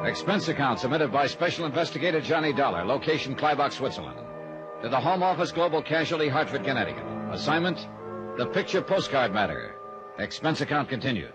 Expense account submitted by Special Investigator Johnny Dollar. Location, Kleibach, Switzerland. To the Home Office, Global Casualty, Hartford, Connecticut. Assignment, the picture postcard matter. Expense account continued.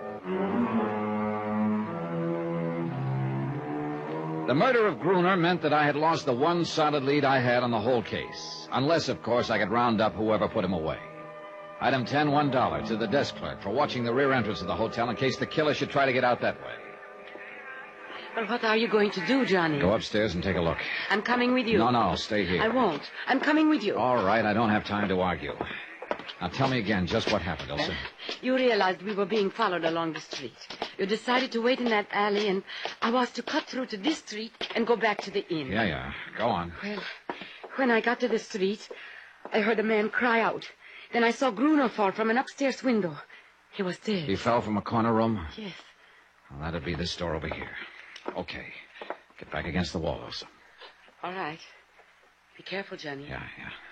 The murder of Gruner meant that I had lost the one solid lead I had on the whole case. Unless, of course, I could round up whoever put him away. Item 10, $1 to the desk clerk for watching the rear entrance of the hotel in case the killer should try to get out that way. Well, what are you going to do, Johnny? Go upstairs and take a look. I'm coming with you. No, stay here. I won't. I'm coming with you. All right, I don't have time to argue. Now tell me again just what happened, Elsa. You realized we were being followed along the street. You decided to wait in that alley, and I was to cut through to this street and go back to the inn. Yeah. Go on. Well, when I got to the street, I heard a man cry out. Then I saw Gruner fall from an upstairs window. He was dead. He fell from a corner room? Yes. Well, that'd be this door over here. Okay. Get back against the wall, Elsa. All right. Be careful, Johnny. Yeah.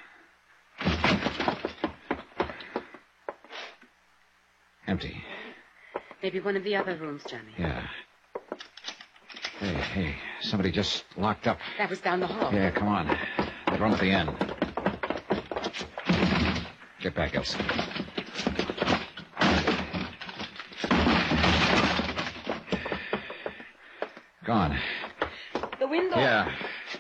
Empty. Maybe one of the other rooms, Johnny. Yeah. Hey, somebody just locked up. That was down the hall. Yeah, come on. That room at the end. Get back, Elsa. Gone. The window. Yeah.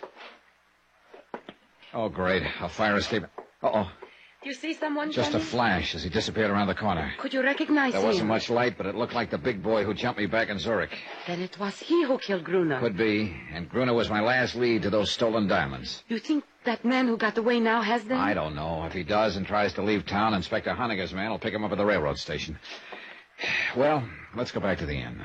Oh, great. A fire escape. Uh-oh. Do you see someone, Just Johnny? a flash as he disappeared around the corner. Could you recognize him? There wasn't much light, but it looked like the big boy who jumped me back in Zurich. Then it was he who killed Gruner. Could be. And Gruner was my last lead to those stolen diamonds. You think that man who got away now has them? I don't know. If he does and tries to leave town, Inspector Honegger's man will pick him up at the railroad station. Well, let's go back to the inn.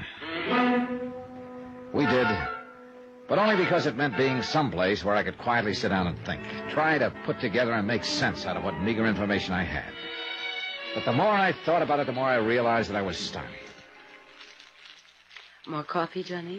We did. But only because it meant being someplace where I could quietly sit down and think. Try to put together and make sense out of what meager information I had. But the more I thought about it, the more I realized that I was starving. More coffee, Johnny?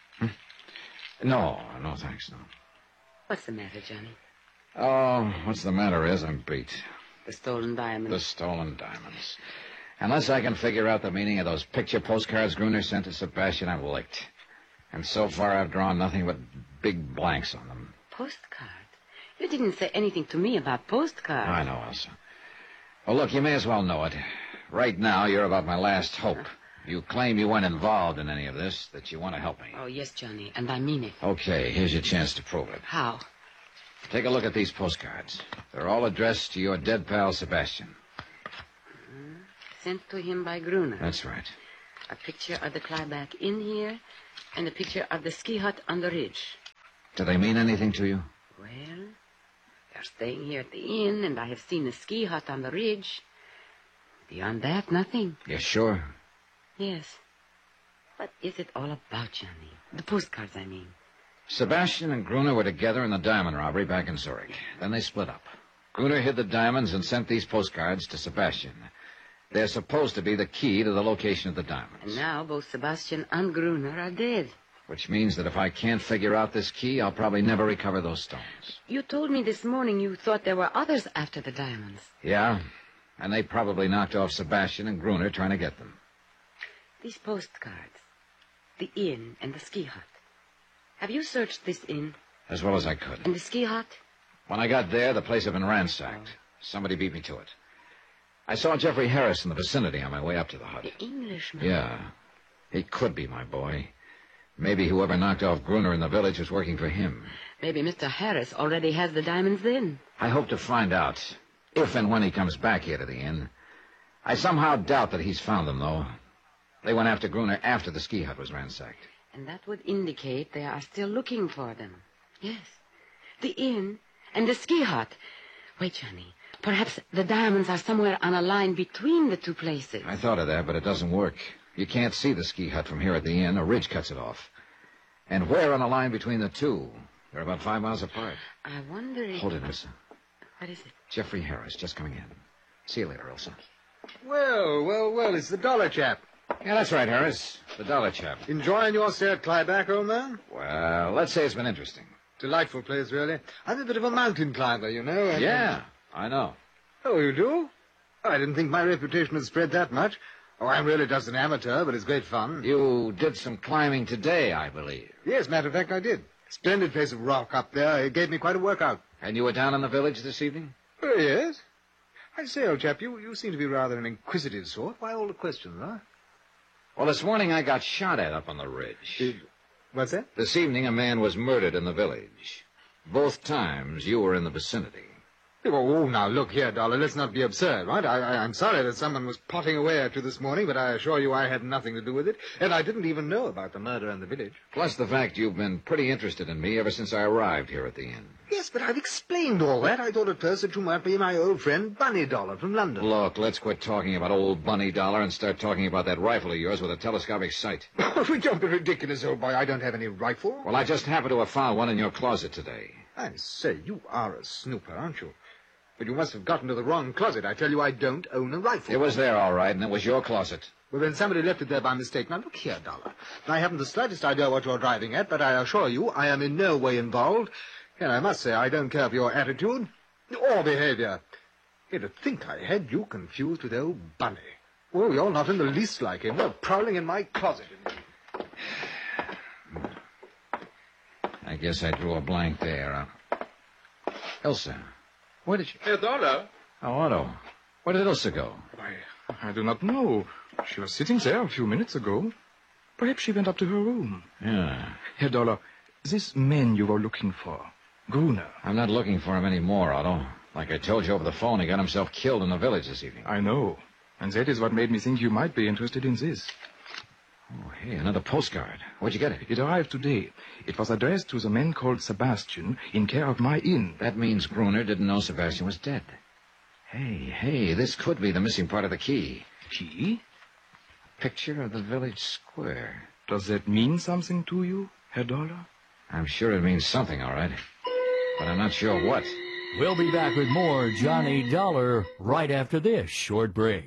No, thanks, no. What's the matter, Johnny? Oh, what's the matter is I'm beat. The stolen diamonds. The stolen diamonds. Unless I can figure out the meaning of those picture postcards Gruner sent to Sebastian, I'm licked. And so far, I've drawn nothing but big blanks on them. Postcard? You didn't say anything to me about postcards. I know, Elsa. Well, look, you may as well know it. Right now, you're about my last hope. You claim you weren't involved in any of this, that you want to help me. Oh, yes, Johnny, and I mean it. Okay, here's your chance to prove it. How? Take a look at these postcards. They're all addressed to your dead pal, Sebastian. Sent to him by Gruner. That's right. A picture of the Kleibach Inn here, and a picture of the ski hut on the ridge. Do they mean anything to you? Well, they're staying here at the inn, and I have seen the ski hut on the ridge. Beyond that, nothing. You're sure? Yes. What is it all about, Johnny? The postcards, I mean. Sebastian and Gruner were together in the diamond robbery back in Zurich. Then they split up. Gruner hid the diamonds and sent these postcards to Sebastian. They're supposed to be the key to the location of the diamonds. And now both Sebastian and Gruner are dead. Which means that if I can't figure out this key, I'll probably never recover those stones. You told me this morning you thought there were others after the diamonds. Yeah, and they probably knocked off Sebastian and Gruner trying to get them. These postcards, the inn and the ski hut. Have you searched this inn? As well as I could. And the ski hut? When I got there, the place had been ransacked. Somebody beat me to it. I saw Jeffrey Harris in the vicinity on my way up to the hut. The Englishman? Yeah. He could be my boy. Maybe whoever knocked off Gruner in the village was working for him. Maybe Mr. Harris already has the diamonds then. I hope to find out if and when he comes back here to the inn. I somehow doubt that he's found them, though. They went after Gruner after the ski hut was ransacked. And that would indicate they are still looking for them. Yes. The inn and the ski hut. Wait, Johnny. Perhaps the diamonds are somewhere on a line between the two places. I thought of that, but it doesn't work. You can't see the ski hut from here at the inn. A ridge cuts it off. And where on a line between the two? They're about 5 miles apart. I wonder if... Hold it, Elsa. What is it? Jeffrey Harris, just coming in. See you later, Elsa. Well, it's the dollar chap. Yeah, that's right, Harris. The dollar chap. Enjoying your stay at Kleibach, old man? Well, let's say it's been interesting. Delightful place, really. I'm a bit of a mountain climber, you know. And, Yeah, I know. Oh, you do? I didn't think my reputation had spread that much. Oh, I'm really just an amateur, but it's great fun. You did some climbing today, I believe. Yes, matter of fact, I did. Splendid piece of rock up there. It gave me quite a workout. And you were down in the village this evening? Oh, yes. I say, old chap, you seem to be rather an inquisitive sort. Why all the questions, huh? Well, this morning I got shot at up on the ridge. What's that? This evening a man was murdered in the village. Both times you were in the vicinity. Oh, now, look here, Dollar. Let's not be absurd, right? I'm sorry that someone was potting away at you this morning, but I assure you I had nothing to do with it, and I didn't even know about the murder in the village. Plus the fact you've been pretty interested in me ever since I arrived here at the inn. Yes, but I've explained all that. I thought at first that you might be my old friend Bunny Dollar from London. Look, let's quit talking about old Bunny Dollar and start talking about that rifle of yours with a telescopic sight. Don't be ridiculous, old boy. I don't have any rifle. Well, I just happened to have found one in your closet today. I say, you are a snooper, aren't you? But you must have gotten to the wrong closet. I tell you, I don't own a rifle. It was there, all right, and it was your closet. Well, then somebody left it there by mistake. Now, look here, Dollar. I haven't the slightest idea what you're driving at, but I assure you I am in no way involved. And I must say I don't care for your attitude or behavior. You'd think I had you confused with old Bunny. Well, you're not in the least like him. You're prowling in my closet. I guess I drew a blank there. Elsa, where did she... Herr Dollar. Oh, Otto. Where did Elsa go? I do not know. She was sitting there a few minutes ago. Perhaps she went up to her room. Yeah. Herr Dollar, this man you were looking for, Gruner. I'm not looking for him anymore, Otto. Like I told you over the phone, he got himself killed in the village this evening. I know. And that is what made me think you might be interested in this. Oh, hey, another postcard. Where'd you get it? It arrived today. It was addressed to the man called Sebastian in care of my inn. That means Gruner didn't know Sebastian was dead. Hey, this could be the missing part of the key. Key? Picture of the village square. Does that mean something to you, Herr Dollar? I'm sure it means something, all right. But I'm not sure what. We'll be back with more Johnny Dollar right after this short break.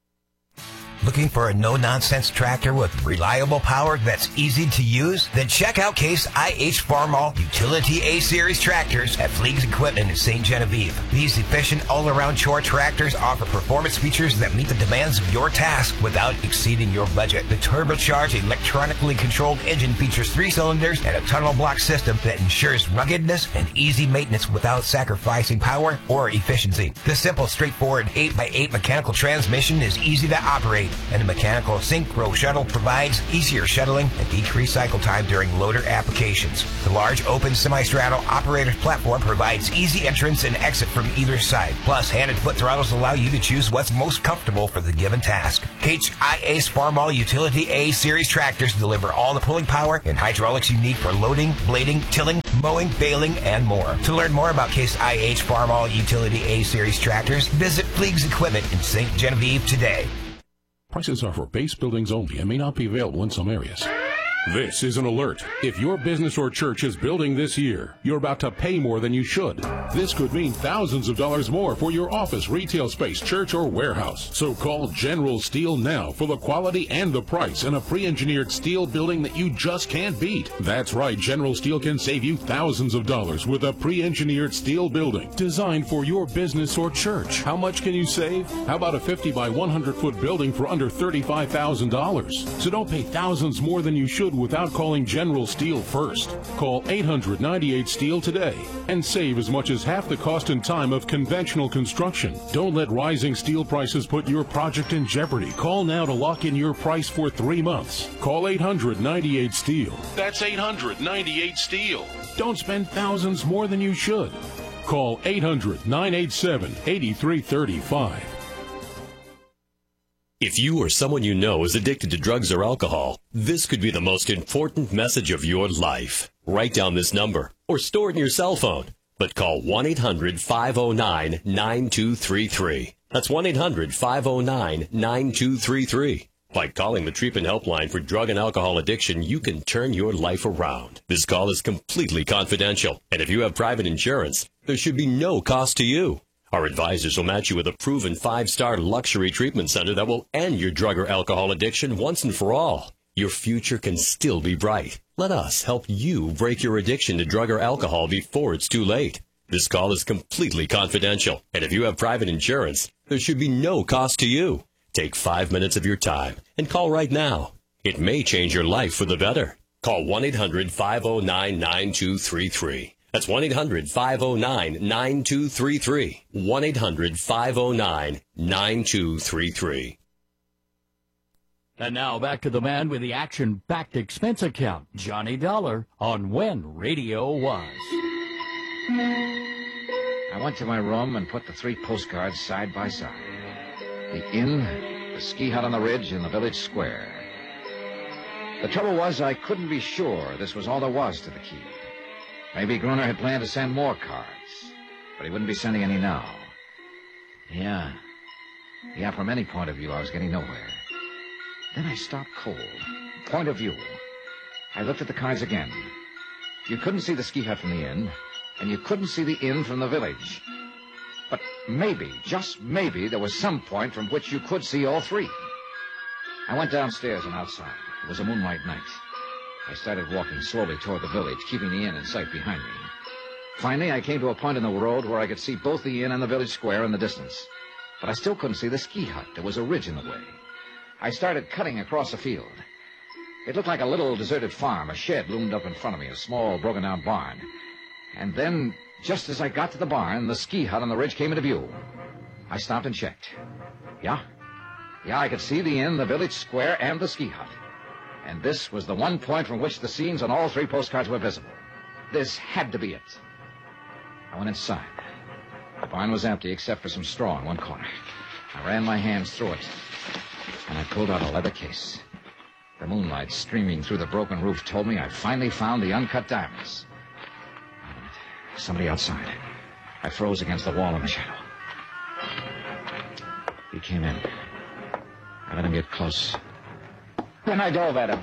Looking for a no-nonsense tractor with reliable power that's easy to use? Then check out Case IH Farmall Utility A-Series tractors at Fleegs Equipment in St. Genevieve. These efficient all-around chore tractors offer performance features that meet the demands of your task without exceeding your budget. The turbocharged, electronically controlled engine features 3 cylinders and a tunnel block system that ensures ruggedness and easy maintenance without sacrificing power or efficiency. The simple, straightforward 8x8 mechanical transmission is easy to operate, and the mechanical synchro shuttle provides easier shuttling and decreased cycle time during loader applications. The large open semi-straddle operator's platform provides easy entrance and exit from either side. Plus, hand and foot throttles allow you to choose what's most comfortable for the given task. HIA's Farmall Utility A-Series tractors deliver all the pulling power and hydraulics you need for loading, blading, tilling, mowing, baling, and more. To learn more about Case IH Farmall Utility A-Series tractors, visit Fleegs Equipment in St. Genevieve today. Prices are for base buildings only and may not be available in some areas. This is an alert. If your business or church is building this year, you're about to pay more than you should. This could mean thousands of dollars more for your office, retail space, church, or warehouse. So call General Steel now for the quality and the price in a pre-engineered steel building that you just can't beat. That's right, General Steel can save you thousands of dollars with a pre-engineered steel building designed for your business or church. How much can you save? How about a 50 by 100 foot building for under $35,000? So don't pay thousands more than you should without calling General Steel first. Call 800-98-STEEL today and save as much as half the cost and time of conventional construction. Don't let rising steel prices put your project in jeopardy. Call now to lock in your price for 3 months. Call 800-98-STEEL. That's 800-98-STEEL. Don't spend thousands more than you should. Call 800-987-8335. If you or someone you know is addicted to drugs or alcohol, this could be the most important message of your life. Write down this number or store it in your cell phone, but call 1-800-509-9233. That's 1-800-509-9233. By calling the treatment helpline for drug and alcohol addiction, you can turn your life around. This call is completely confidential, and if you have private insurance, there should be no cost to you. Our advisors will match you with a proven 5-star luxury treatment center that will end your drug or alcohol addiction once and for all. Your future can still be bright. Let us help you break your addiction to drug or alcohol before it's too late. This call is completely confidential, and if you have private insurance, there should be no cost to you. Take 5 minutes of your time and call right now. It may change your life for the better. Call 1-800-509-9233. That's 1-800-509-9233. 1-800-509-9233. And now back to the man with the action-packed expense account, Johnny Dollar, on When Radio Was. I went to my room and put the 3 postcards side by side. The inn, the ski hut on the ridge, and the village square. The trouble was I couldn't be sure this was all there was to the key. Maybe Gruner had planned to send more cards, but he wouldn't be sending any now. Yeah, from any point of view, I was getting nowhere. Then I stopped cold. Point of view. I looked at the cards again. You couldn't see the ski hut from the inn, and you couldn't see the inn from the village. But maybe, just maybe, there was some point from which you could see all 3. I went downstairs and outside. It was a moonlight night. I started walking slowly toward the village, keeping the inn in sight behind me. Finally, I came to a point in the road where I could see both the inn and the village square in the distance. But I still couldn't see the ski hut. There was a ridge in the way. I started cutting across a field. It looked like a little deserted farm. A shed loomed up in front of me, a small, broken-down barn. And then, just as I got to the barn, the ski hut on the ridge came into view. I stopped and checked. Yeah, I could see the inn, the village square, and the ski hut. And this was the one point from which the scenes on all 3 postcards were visible. This had to be it. I went inside. The barn was empty except for some straw in one corner. I ran my hands through it, and I pulled out a leather case. The moonlight streaming through the broken roof told me I'd finally found the uncut diamonds. Wait a minute. Somebody outside. I froze against the wall in the shadow. He came in. I let him get close. Then I dove at him.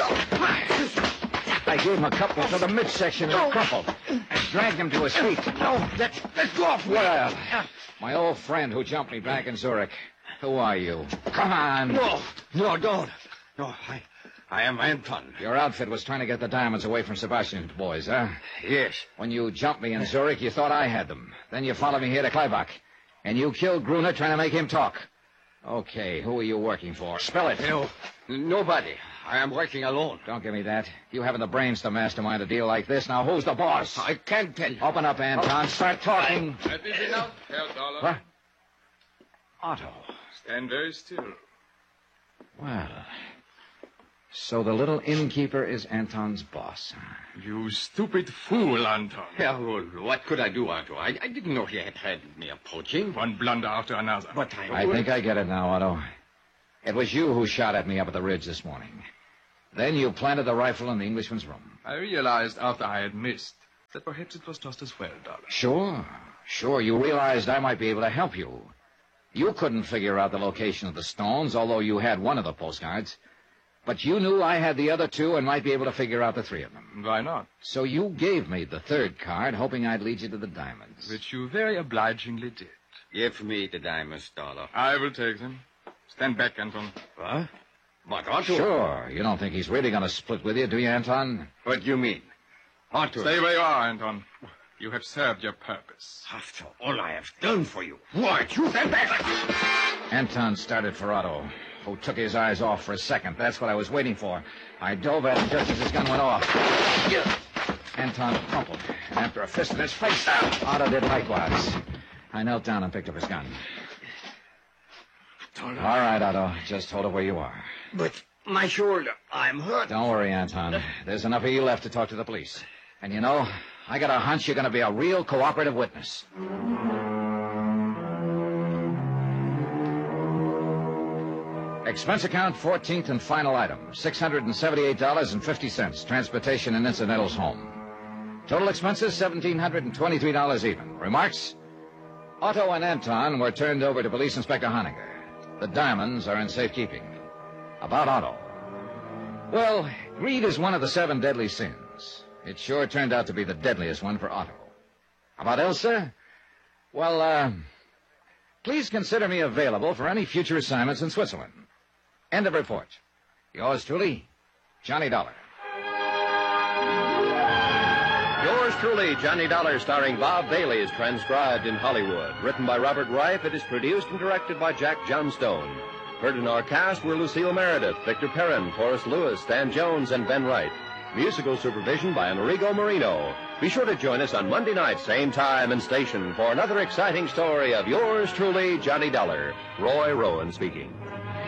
I gave him a couple to the midsection and crumpled. I dragged him to his feet. No, let go. Well, my old friend who jumped me back in Zurich. Who are you? Come on. No, don't. No, I am Anton. Your outfit was trying to get the diamonds away from Sebastian's boys, huh? Yes. When you jumped me in Zurich, you thought I had them. Then you followed me here to Kleibach. And you killed Gruner trying to make him talk. Okay, who are you working for? Spell it. No, nobody. I am working alone. Don't give me that. You haven't the brains to mastermind a deal like this. Now, who's the boss? I can't tell you. Open up, Anton. Start talking. That is enough, Herr Dollar. What? Otto. Stand very still. Well, so the little innkeeper is Anton's boss, huh? You stupid fool, Anton. Yeah, well, what could I do, Otto? I didn't know he had me approaching. One blunder after another. But I think I get it now, Otto. It was you who shot at me up at the ridge this morning. Then you planted the rifle in the Englishman's room. I realized after I had missed that perhaps it was just as well, Dollar. Sure. You realized I might be able to help you. You couldn't figure out the location of the stones, although you had one of the postcards. But you knew I had the other 2 and might be able to figure out the 3 of them. Why not? So you gave me the 3rd card, hoping I'd lead you to the diamonds. Which you very obligingly did. Give me the diamonds, Dollar. I will take them. Stand back, Anton. What? But Otto... Sure. You don't think he's really going to split with you, do you, Anton? What do you mean? Otto... Stay where you are, Anton. You have served your purpose. After all I have done for you, why, you stand back! Anton started for Otto, who took his eyes off for a second. That's what I was waiting for. I dove at him just as his gun went off. Anton crumpled, and after a fist in his face, Otto did likewise. I knelt down and picked up his gun. All right, Otto. Just hold it where you are. But my shoulder, I'm hurt. Don't worry, Anton. There's enough of you left to talk to the police. And you know, I got a hunch you're going to be a real cooperative witness. Expense account, 14th and final item, $678.50, transportation and incidentals home. Total expenses, $1,723 even. Remarks? Otto and Anton were turned over to Police Inspector Honegger. The diamonds are in safekeeping. About Otto. Well, greed is one of the 7 deadly sins. It sure turned out to be the deadliest one for Otto. About Elsa? Well, please consider me available for any future assignments in Switzerland. End of report. Yours truly, Johnny Dollar. Yours truly, Johnny Dollar, starring Bob Bailey, is transcribed in Hollywood. Written by Robert Reif, it is produced and directed by Jack Johnstone. Heard in our cast were Lucille Meredith, Victor Perrin, Forrest Lewis, Stan Jones, and Ben Wright. Musical supervision by Enrico Marino. Be sure to join us on Monday night, same time and station, for another exciting story of yours truly, Johnny Dollar. Roy Rowan speaking.